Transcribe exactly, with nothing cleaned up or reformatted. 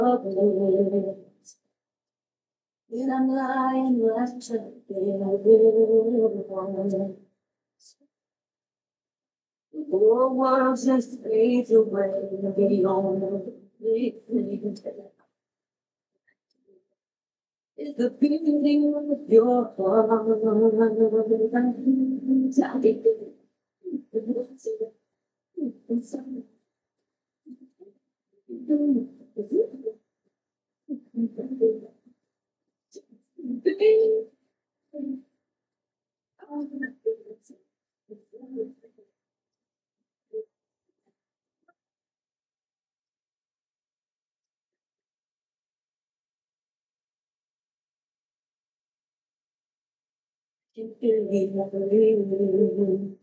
bliss. And I'm lying like in a little one. The whole world just fades away beyond the is the beating of your heart. Can feel me